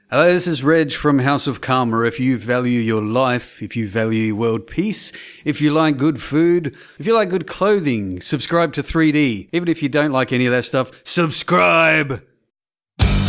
Hello, this is Reg from House of Karma. If you value your life, if you value world peace, if you like good food, if you like good clothing, subscribe to 3D. Even if you don't like any of that stuff, subscribe!